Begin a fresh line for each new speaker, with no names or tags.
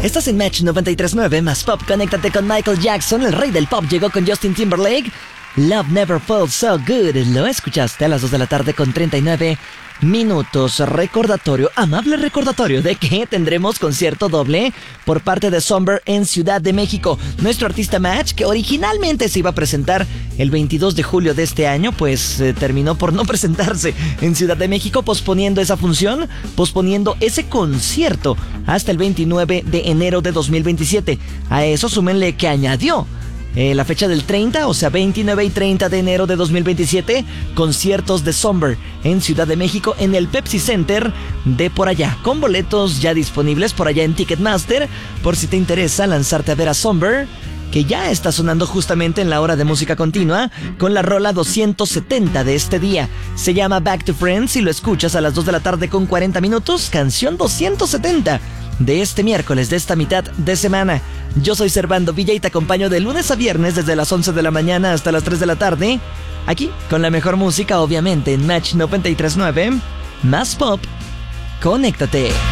Estás en Match 93.9 más Pop. Conéctate con Michael Jackson, el rey del pop. Llegó con Justin Timberlake. Love Never Felt So Good. Lo escuchaste a las 2 de la tarde con 39 minutos. Recordatorio, amable recordatorio de que tendremos concierto doble por parte de Somber en Ciudad de México. Nuestro artista Match, que originalmente se iba a presentar el 22 de julio de este año, pues terminó por no presentarse en Ciudad de México, posponiendo esa función, posponiendo ese concierto hasta el 29 de enero de 2027. A eso súmenle que añadió la fecha del 30, o sea 29 y 30 de enero de 2027, conciertos de Somber en Ciudad de México en el Pepsi Center de por allá, con boletos ya disponibles por allá en Ticketmaster, por si te interesa lanzarte a ver a Somber, que ya está sonando justamente en la hora de música continua, con la rola 270 de este día. Se llama Back to Friends y lo escuchas a las 2 de la tarde con 40 minutos, canción 270 de este miércoles, de esta mitad de semana. Yo soy Servando Villa y te acompaño de lunes a viernes desde las 11 de la mañana hasta las 3 de la tarde, aquí con la mejor música, obviamente en Match 93.9, más Pop. Conéctate.